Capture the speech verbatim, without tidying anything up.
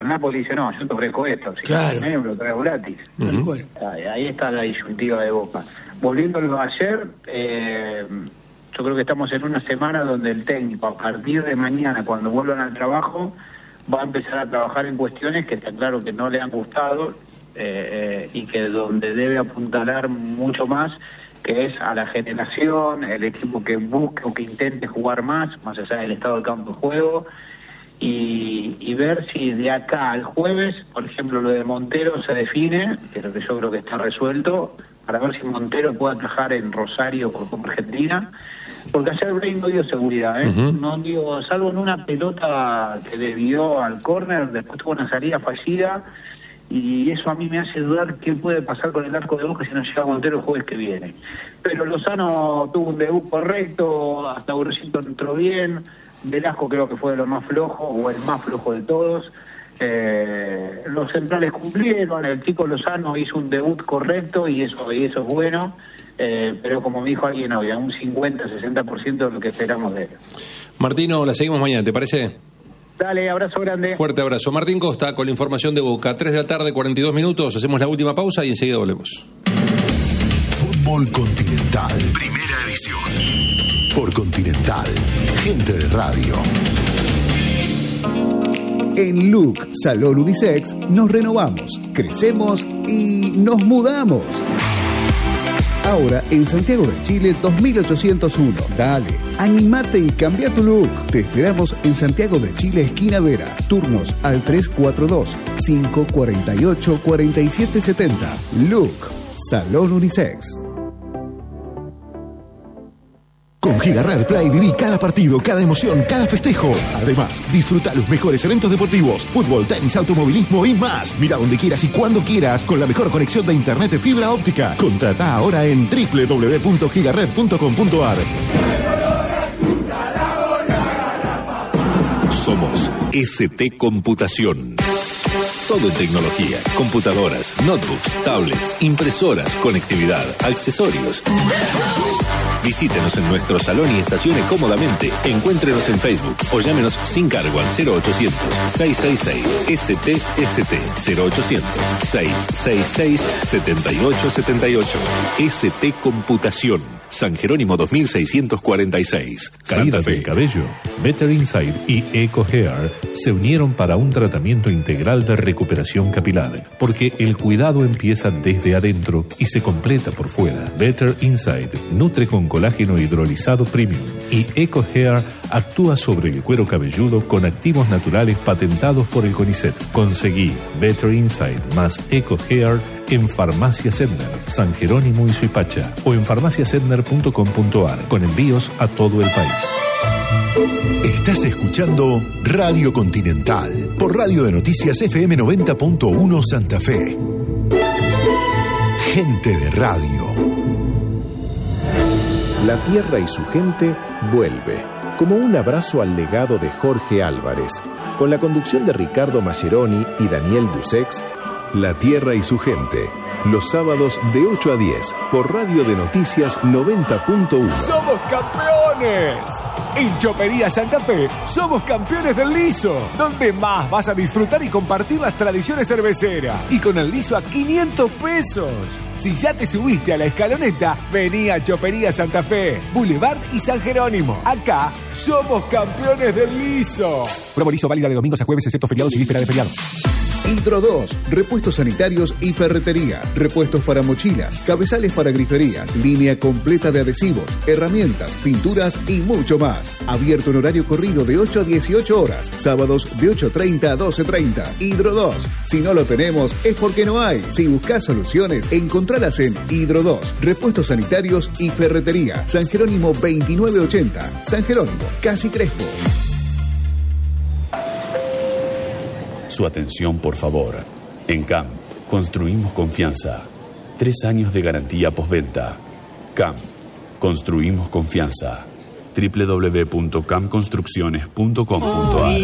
Napoli dice, no, yo te ofrezco esto, si claro. me lo traigo gratis. Uh-huh. Ahí, ahí está la disyuntiva de Boca. Volviéndolo a ayer, eh, yo creo que estamos en una semana donde el técnico, a partir de mañana, cuando vuelvan al trabajo, va a empezar a trabajar en cuestiones que está claro que no le han gustado eh, eh, y que donde debe apuntalar mucho más, que es a la generación, el equipo que busque o que intente jugar más, más allá del estado del campo de juego, y, y ver si de acá al jueves, por ejemplo, lo de Montero se define, pero que yo creo que está resuelto, para ver si Montero puede atajar en Rosario por Copa Argentina, porque ayer Bray no dio seguridad, ¿eh? Uh-huh. No dio, salvo en una pelota que desvió al córner, después tuvo una salida fallida, y eso a mí me hace dudar qué puede pasar con el arco de Boca si no llega Montero el jueves que viene. Pero Lozano tuvo un debut correcto, hasta Urosito entró bien, Velasco creo que fue de lo más flojo, o el más flojo de todos. Eh, los centrales cumplieron, el chico Lozano hizo un debut correcto y eso, y eso es bueno, eh, pero como me dijo alguien hoy, a un cincuenta, sesenta por ciento de lo que esperamos de él. Martino, la seguimos mañana, ¿te parece? Dale, abrazo grande. Fuerte abrazo. Martín Costa con la información de Boca. tres de la tarde, cuarenta y dos minutos. Hacemos la última pausa y enseguida volvemos. Fútbol Continental. Primera edición. Por Continental. Gente de radio. En Look Salón Unisex nos renovamos, crecemos y nos mudamos. Ahora en Santiago de Chile dos mil ochocientos uno. Dale, animate y cambia tu look. Te esperamos en Santiago de Chile, esquina Vera. Turnos al tres cuatro dos, cinco cuatro ocho, cuatro siete siete cero. Look Salón Unisex. Con Gigared Play viví cada partido, cada emoción, cada festejo. Además, disfruta los mejores eventos deportivos, fútbol, tenis, automovilismo y más. Mira donde quieras y cuando quieras con la mejor conexión de internet de fibra óptica. Contrata ahora en doble u doble u doble u punto gigared punto com punto a r. Somos S T Computación. Todo en tecnología, computadoras, notebooks, tablets, impresoras, conectividad, accesorios. Visítenos en nuestro salón y estacione cómodamente. Encuéntrenos en Facebook o llámenos sin cargo al cero ochocientos, seiscientos sesenta y seis S T S T cero ochocientos, seiscientos sesenta y seis, setenta y ocho setenta y ocho. S T Computación. San Jerónimo dos mil seiscientos cuarenta y seis. Caídas del cabello. Better Inside y Eco Hair se unieron para un tratamiento integral de recuperación capilar, porque el cuidado empieza desde adentro y se completa por fuera. Better Inside nutre con colágeno hidrolizado premium y Eco Hair actúa sobre el cuero cabelludo con activos naturales patentados por el CONICET. Conseguí Better Inside más Eco Hair en Farmacia Sedner, San Jerónimo y Suipacha, o en farmacia sedner punto com punto a r, con envíos a todo el país. Estás escuchando Radio Continental por Radio de Noticias F M noventa punto uno Santa Fe. Gente de radio. La tierra y su gente vuelve, como un abrazo al legado de Jorge Álvarez, con la conducción de Ricardo Mascheroni y Daniel Dusex. La tierra y su gente, los sábados de ocho a diez por Radio de Noticias noventa punto uno. ¡Somos campeones! En Chopería Santa Fe somos campeones del liso, donde más vas a disfrutar y compartir las tradiciones cerveceras. Y con el liso a quinientos pesos. Si ya te subiste a la escaloneta, vení a Chopería Santa Fe, Boulevard y San Jerónimo. Acá somos campeones del liso. Promo liso válida de domingos a jueves, excepto feriados y víspera de feriado. Hidro dos, repuestos sanitarios y ferretería, repuestos para mochilas, cabezales para griferías, línea completa de adhesivos, herramientas, pinturas y mucho más. Abierto en horario corrido de ocho a dieciocho horas, sábados de ocho treinta a doce treinta. Hidro dos, si no lo tenemos es porque no hay. Si buscas soluciones, encontralas en Hidro dos, repuestos sanitarios y ferretería, San Jerónimo veintinueve ochenta, San Jerónimo, Casi Crespo. Su atención, por favor. En C A M, construimos confianza. Tres años de garantía postventa. C A M, construimos confianza. doble u doble u doble u punto cam construcciones punto com punto a r.